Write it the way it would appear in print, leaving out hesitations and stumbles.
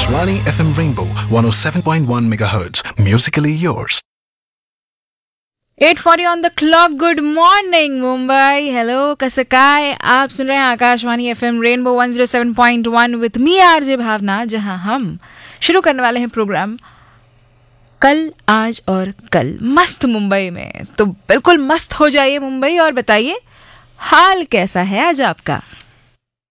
Akashvani FM Rainbow 107.1 MHz. Musically yours. 8:40 on the clock. Good morning, Mumbai. Hello, कसकाय. आप सुन रहे हैं Akashvani FM rainbow 107.1 with me RJ भावना, जहां हम शुरू करने वाले हैं प्रोग्राम कल, आज और कल मस्त मुंबई में. तो बिल्कुल मस्त हो जाइए मुंबई और बताइए हाल कैसा है आज आपका.